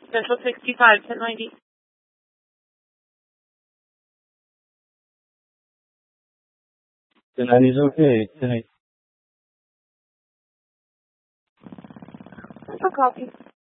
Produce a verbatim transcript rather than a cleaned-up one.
Central sixty-five, ten ninety. ten ninety is okay. ten eighty. For coffee.